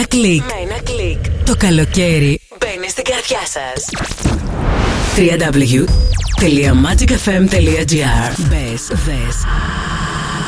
κλικ. Το καλοκαίρι μπαίνει στην καρδιά σας. www.magicfm.gr. Μπες, δες